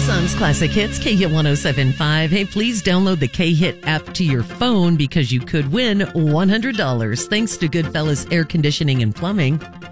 Tucson's Classic Hits, K-Hit 107.5. Hey, please download the K-Hit app to your phone because you could win $100 thanks to Goodfellas Air Conditioning and Plumbing.